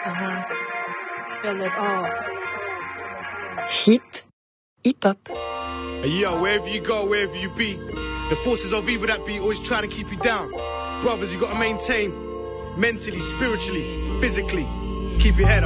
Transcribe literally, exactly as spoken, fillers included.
Uh-huh. L L R. Hip, hip-hop. Hey, yo, wherever you go, wherever you be, the forces of evil that be always trying to keep you down. Brothers, you gotta maintain mentally, spiritually, physically. Keep your head up.